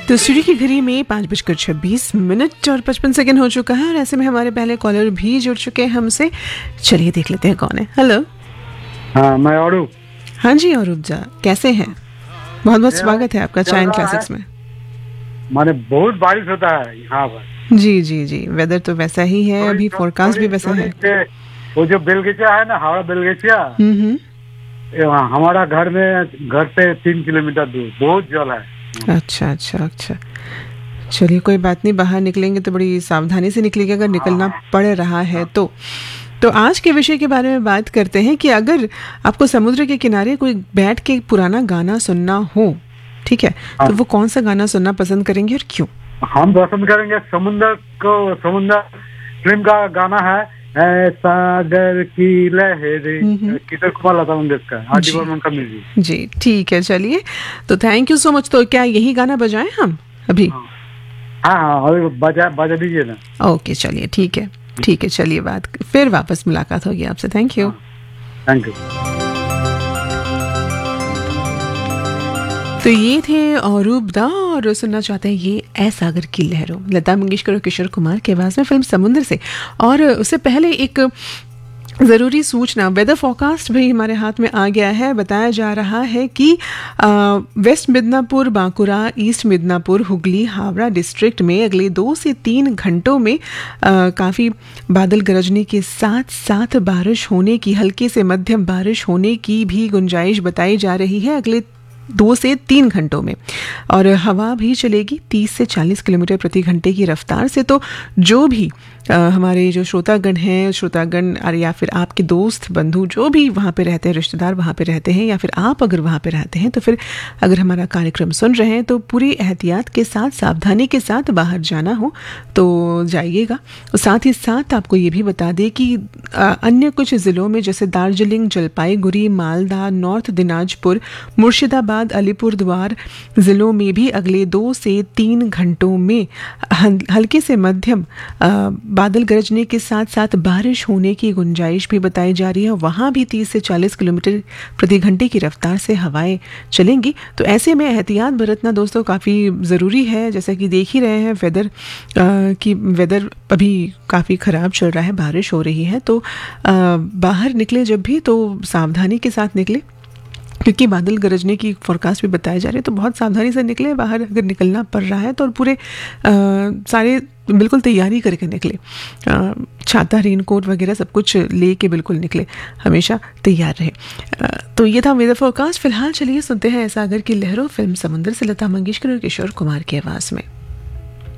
तो स्टूडियो की घड़ी में 5:26 और 55 हो चुका है और ऐसे में हमारे पहले कॉलर भी जुड़ चुके हैं हमसे। चलिए देख लेते हैं कौन है। हेलो। हाँ, मैं औरूप। हाँ जी औरूप जा, कैसे हैं? बहुत बहुत स्वागत है आपका चाइन क्लासिक्स में। माने बहुत बारिश होता है यहाँ पर। जी जी जी, वेदर तो वैसा ही है, अभी फोरकास्ट भी वैसा है। वो जो बेलगेचिया है ना, हावड़ा बेलगेचिया, हमारा घर से 3 किलोमीटर दूर बहुत जल है। अच्छा अच्छा अच्छा, चलिए कोई बात नहीं, बाहर निकलेंगे तो बड़ी सावधानी से निकलिएगा अगर निकलना पड़ रहा है तो आज के विषय के बारे में बात करते हैं कि अगर आपको समुद्र के किनारे कोई बैठ के पुराना गाना सुनना हो, ठीक है, तो वो कौन सा गाना सुनना पसंद करेंगे और क्यों? हम पसंद करेंगे समुद्र फिल्म का गाना है सागर की लहरें, किशोर कुमार, लता मंगेशकर, आर डी बर्मन का म्यूजिक। जी ठीक है, चलिए तो थैंक यू सो मच। तो क्या यही गाना बजाएं हम अभी? हाँ, अभी बजा दीजिए ना। ओके चलिए, ठीक है, चलिए फिर वापस मुलाकात होगी आपसे। Thank you. Thank you. तो ये थे औरूप दा और सुनना चाहते हैं ये ए सागर की लहरों, लता मंगेशकर और किशोर कुमार के आवाज में, फिल्म समुद्र से। और उससे पहले एक ज़रूरी सूचना, वेदर फोरकास्ट भी हमारे हाथ में आ गया है। बताया जा रहा है कि waste Midnapore, Bankura, east Midnapore, Hooghly, Howrah district में अगले 2 से 3 घंटों में काफ़ी बादल गरजने के साथ साथ बारिश होने की, हल्के से मध्यम बारिश होने की भी गुंजाइश बताई जा रही है अगले 2 से 3 घंटों में। और हवा भी चलेगी 30 से 40 किलोमीटर प्रति घंटे की रफ्तार से। तो जो भी हमारे जो श्रोतागण हैं या फिर आपके दोस्त बंधु जो भी वहाँ पे रहते हैं, रिश्तेदार वहाँ पे रहते हैं, या फिर आप अगर वहाँ पे रहते हैं, तो फिर अगर हमारा कार्यक्रम सुन रहे हैं तो पूरी एहतियात के साथ, सावधानी के साथ बाहर जाना हो तो जाइएगा। और साथ ही साथ आपको ये भी बता दें कि अन्य कुछ ज़िलों में जैसे दार्जिलिंग, जलपाईगुड़ी, मालदा, नॉर्थ दिनाजपुर, मुर्शिदाबाद, अलीपुरद्वार ज़िलों में भी अगले 2 से 3 घंटों में हल्के से मध्यम बादल गरजने के साथ साथ बारिश होने की गुंजाइश भी बताई जा रही है। वहाँ भी 30 से 40 किलोमीटर प्रति घंटे की रफ्तार से हवाएं चलेंगी। तो ऐसे में एहतियात बरतना दोस्तों काफ़ी ज़रूरी है। जैसा कि देख ही रहे हैं वेदर अभी काफ़ी ख़राब चल रहा है, बारिश हो रही है। तो बाहर निकले जब भी तो सावधानी के साथ निकले, क्योंकि बादल गरजने की फोरकास्ट भी बताए जा रहे हैं। तो बहुत सावधानी से निकले, बाहर अगर निकलना पड़ रहा है तो, और पूरे सारे बिल्कुल तैयारी करके निकले, छाता, रेनकोट वगैरह सब कुछ ले के बिल्कुल निकले, हमेशा तैयार रहे। तो ये था वेदर फोरकास्ट। फिलहाल चलिए सुनते हैं ए सागर की लहरों, फिल्म समुद्र से, लता मंगेशकर और किशोर कुमार की आवाज़ में।